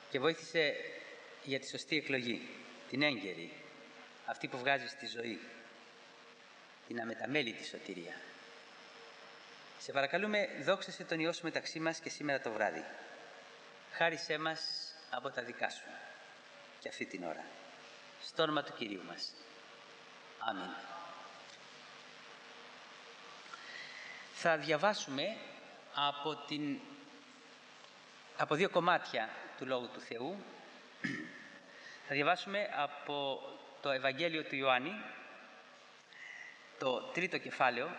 και βοήθησε για τη σωστή εκλογή, την έγκαιρη, αυτή που βγάζει στη ζωή, την αμεταμέλητη σωτηρία. Σε παρακαλούμε, δόξασε τον Υιό σου μεταξύ μας και σήμερα το βράδυ. Χάρισέ μας από τα δικά σου και αυτή την ώρα. Στο όνομα του Κυρίου μας. Αμήν. Θα διαβάσουμε από δύο κομμάτια του Λόγου του Θεού. Θα διαβάσουμε από το Ευαγγέλιο του Ιωάννη, το 3ο κεφάλαιο,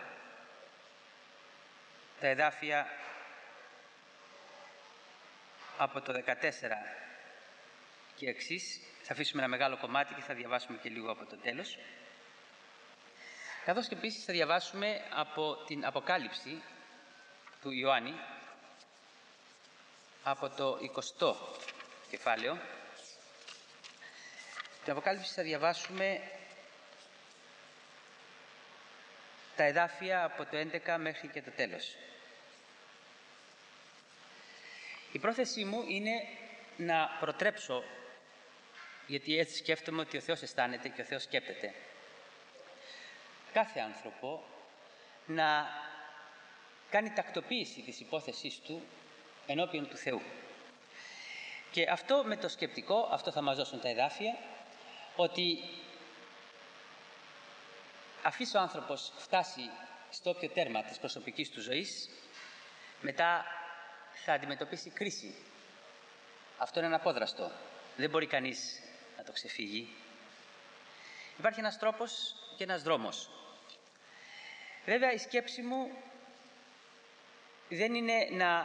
τα εδάφια από το 14 και εξής. Θα αφήσουμε ένα μεγάλο κομμάτι και θα διαβάσουμε και λίγο από το τέλος. Καθώς και επίσης θα διαβάσουμε από την Αποκάλυψη του Ιωάννη, από το 20ο κεφάλαιο. Την Αποκάλυψη θα διαβάσουμε τα εδάφια από το 11 μέχρι και το τέλος. Η πρόθεσή μου είναι να προτρέψω, γιατί έτσι σκέφτομαι ότι ο Θεός αισθάνεται και ο Θεός σκέπτεται, κάθε άνθρωπο να κάνει τακτοποίηση της υπόθεσής του ενώπιον του Θεού. Και αυτό με το σκεπτικό, αυτό θα μας δώσουν τα εδάφια, ότι αφήσει ο άνθρωπος φτάσει στο όποιο τέρμα της προσωπικής του ζωής, μετά θα αντιμετωπίσει κρίση. Αυτό είναι αναπόδραστο. Δεν μπορεί κανείς να το ξεφύγει. Υπάρχει ένας τρόπος και ένας δρόμος. Βέβαια η σκέψη μου δεν είναι να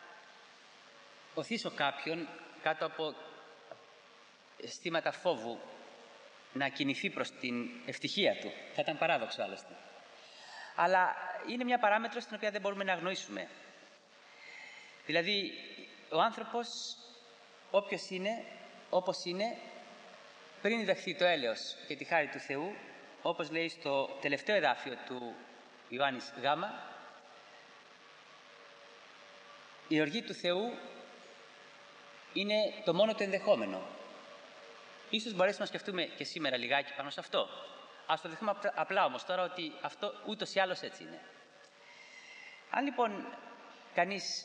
οθήσω κάποιον κάτω από αισθήματα φόβου να κινηθεί προς την ευτυχία του. Θα ήταν παράδοξο άλλωστε. Αλλά είναι μια παράμετρος την οποία δεν μπορούμε να αγνοήσουμε. Δηλαδή ο άνθρωπος όποιος είναι, όπως είναι, πριν δεχθεί το έλεος και τη χάρη του Θεού, όπως λέει στο τελευταίο εδάφιο του Ιωάννης Γ, η οργή του Θεού είναι το μόνο το ενδεχόμενο. Ίσως μπορέσουμε να σκεφτούμε και σήμερα λιγάκι πάνω σε αυτό. Ας το δεχτούμε απλά όμως τώρα ότι αυτό ούτως ή άλλως έτσι είναι. Αν λοιπόν κανείς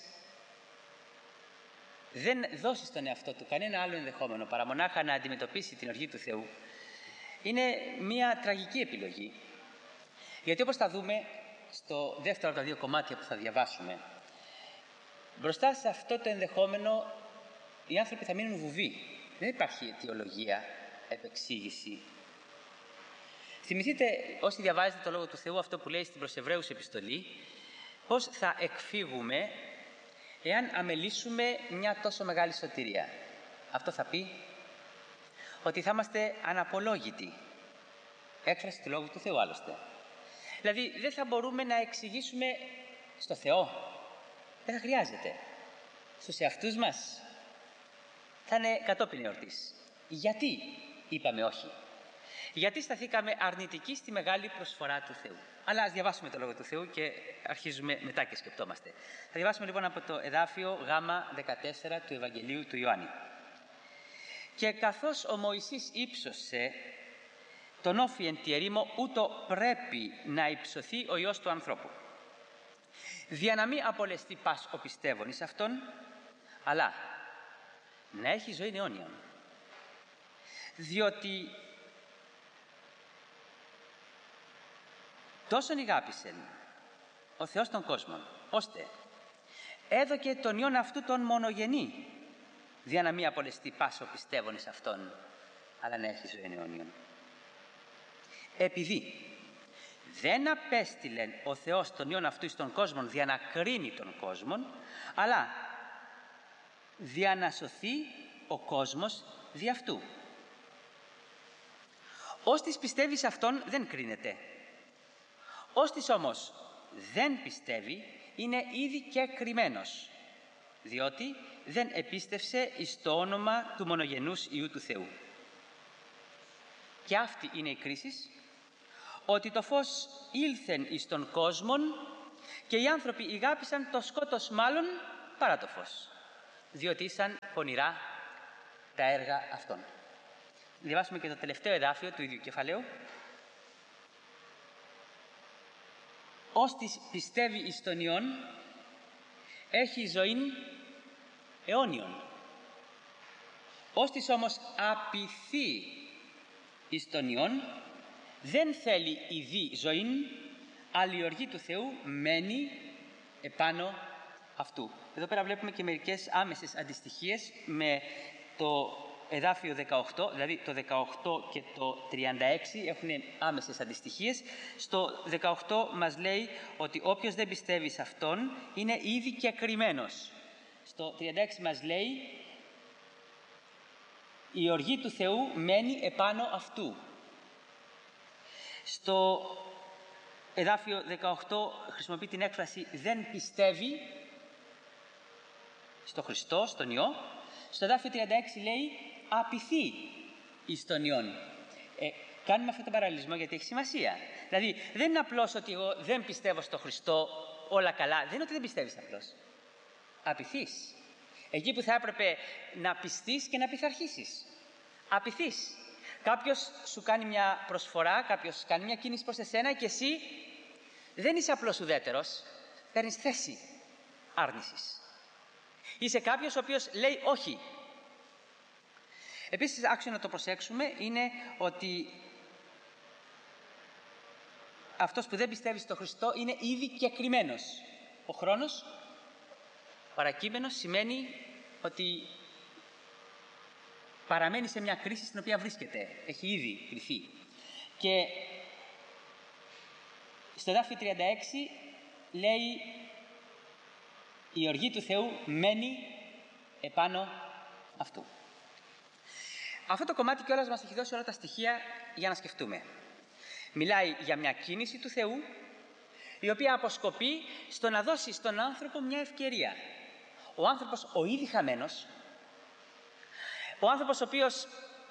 δεν δώσει στον εαυτό του κανένα άλλο ενδεχόμενο παρά μονάχα να αντιμετωπίσει την οργή του Θεού, είναι μια τραγική επιλογή. Γιατί όπως θα δούμε στο δεύτερο από τα δύο κομμάτια που θα διαβάσουμε, μπροστά σε αυτό το ενδεχόμενο οι άνθρωποι θα μείνουν βουβοί. Δεν υπάρχει αιτιολογία, επεξήγηση. Θυμηθείτε όσοι διαβάζετε το Λόγο του Θεού αυτό που λέει στην προς Εβραίους επιστολή, πώς θα εκφύγουμε εάν αμελήσουμε μια τόσο μεγάλη σωτηρία. Αυτό θα πει ότι θα είμαστε αναπολόγητοι. Έκφραση του Λόγου του Θεού άλλωστε. Δηλαδή δεν θα μπορούμε να εξηγήσουμε στο Θεό. Δεν θα χρειάζεται. Στους εαυτούς μας θα είναι κατόπιν εορτής. Γιατί είπαμε όχι? Γιατί σταθήκαμε αρνητικοί στη μεγάλη προσφορά του Θεού? Αλλά ας διαβάσουμε το Λόγο του Θεού και αρχίζουμε μετά και σκεπτόμαστε. Θα διαβάσουμε λοιπόν από το εδάφιο Γ 14 του Ευαγγελίου του Ιωάννη. Και καθώς ο Μωυσής ύψωσε τον όφι εν τη ερήμο, ούτω πρέπει να υψωθεί ο Υιός του ανθρώπου. Δια να μην απολεστεί πας ο πιστεύων εις αυτόν, αλλά να έχει ζωή αιώνιον. Διότι τόσον ηγάπησεν ο Θεός των κόσμων, ώστε έδωκε τον Υιόν αυτού τον μονογενή, δια να μην απολεστεί πας ο πιστεύων εις αυτόν, αλλά να έχει ζωή αιώνιον. Επειδή δεν απέστειλεν ο Θεός τον Υιόν αυτού εις τον κόσμο δια να κρίνει τον κόσμο, αλλά δια να σωθεί ο κόσμος δι' αυτού. Όστις πιστεύει σε αυτόν δεν κρίνεται. Όστις όμως δεν πιστεύει είναι ήδη και κρυμμένος, διότι δεν επίστευσε εις το όνομα του μονογενούς Υιού του Θεού. Και αυτή είναι η κρίση, ότι το φως ήλθεν εις τον κόσμον και οι άνθρωποι ηγάπησαν το σκότος μάλλον παρά το φως, διότι ήσαν πονηρά τα έργα αυτών. Διαβάσουμε και το τελευταίο εδάφιο του ίδιου κεφαλαίου. «Ώστις πιστεύει εις τον Υιόν, έχει ζωήν αιώνιον. Ώστις όμως απειθεί εις τον Υιόν, δεν θέλει ειδή ζωήν, αλλά η οργή του Θεού μένει επάνω αυτού». Εδώ πέρα βλέπουμε και μερικές άμεσες αντιστοιχίες με το εδάφιο 18, δηλαδή το 18 και το 36 έχουν άμεσες αντιστοιχίες. Στο 18 μας λέει ότι όποιος δεν πιστεύει σε Αυτόν είναι ήδη κεκρυμμένος. Στο 36 μας λέει η οργή του Θεού μένει επάνω αυτού. Στο εδάφιο 18 χρησιμοποιεί την έκφραση «δεν πιστεύει» στο Χριστό, στον Υιό. Στο εδάφιο 36 λέει «απειθεί εις τον Υιόν». Κάνουμε αυτόν τον παραλληλισμό γιατί έχει σημασία. Δηλαδή δεν είναι απλώς ότι εγώ δεν πιστεύω στο Χριστό, όλα καλά. Δεν είναι ότι δεν πιστεύεις απλώς. Απειθείς. Εκεί που θα έπρεπε να πιστείς και να πειθαρχήσεις. Απειθείς. Κάποιος σου κάνει μια προσφορά, κάποιος κάνει μια κίνηση προς εσένα και εσύ δεν είσαι απλώς ουδέτερος, παίρνεις θέση άρνησης. Είσαι κάποιος ο οποίος λέει όχι. Επίσης, άξιο να το προσέξουμε είναι ότι αυτός που δεν πιστεύει στο Χριστό είναι ήδη κεκρυμμένος. Ο χρόνος παρακείμενος σημαίνει ότι παραμένει σε μια κρίση στην οποία βρίσκεται. Έχει ήδη κριθεί. Και στο εδάφιο 36 λέει η οργή του Θεού μένει επάνω αυτού. Αυτό το κομμάτι κιόλας μας έχει δώσει όλα τα στοιχεία για να σκεφτούμε. Μιλάει για μια κίνηση του Θεού η οποία αποσκοπεί στο να δώσει στον άνθρωπο μια ευκαιρία. Ο άνθρωπος ο ήδη χαμένος, ο άνθρωπος ο οποίος